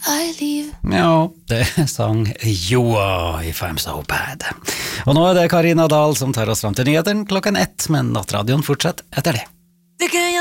Ja, det sang Joa If I'm So Bad. Og nå det Karina Dahl som tar oss fram til nyheten 1:00, men nattradioen fortsetter etter det.